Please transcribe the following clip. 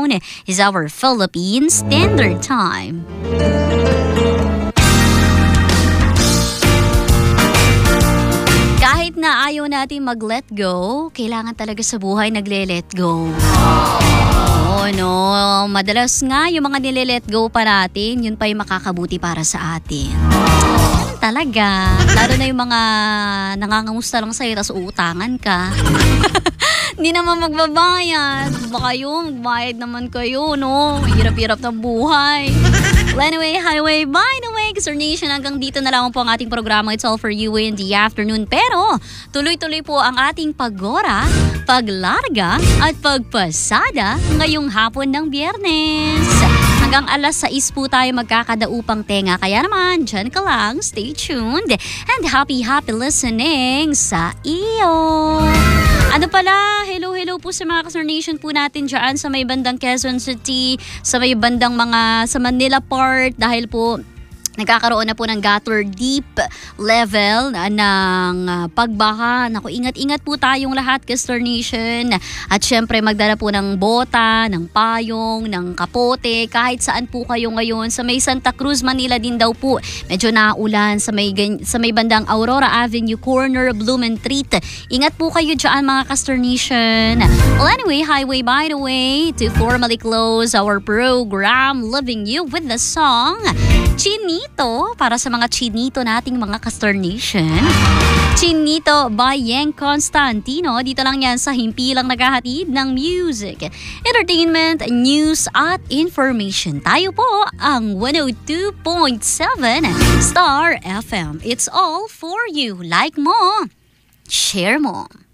noon is our Philippine Standard Time. Kahit na ayaw natin mag-let go, kailangan talaga sa buhay nagle-let go. No, madalas nga yung mga nile-let go pa natin, yun pa yung makakabuti para sa atin. Talaga. Lalo na yung mga nangangamusta lang sa'yo tapos uutangan ka. Hindi naman magbabayad. Baka yung magbayad naman kayo, no? Hirap-hirap ng buhay. Well, anyway, highway, by the way, Sir Nation, hanggang dito na lang po ang ating programa. It's all for you in the afternoon. Pero, tuloy-tuloy po ang ating paggora, paglarga, at pagpasada ngayong hapon ng Biyernes. Hanggang alas 6 po tayo magkakadaupang tenga. Kaya naman, dyan ka lang, stay tuned, and happy listening sa iyo. Ano pala, hello po sa mga Kasar Nation po natin dyan sa may bandang Quezon City, sa may bandang sa Manila part, dahil po nagkakaroon na po ng gutter deep level ng pagbaha. Naku, ingat-ingat po tayong lahat, Kasar Nation. At syempre, magdala po ng bota, ng payong, ng kapote, kahit saan po kayo ngayon. Sa may Santa Cruz, Manila din daw po. Medyo naulan sa may bandang Aurora Avenue Corner, Blumentritt. Ingat po kayo dyan, mga Kasar Nation. Well, anyway, highway by the way, to formally close our program, leaving you with the song Chinito, para sa mga chinito nating mga Kasar Nation. Chinito by Yang Constantino. Dito lang yan sa himpilang naghahatid ng music, entertainment, news at information. Tayo po ang 102.7 Star FM. It's all for you. Like mo, share mo.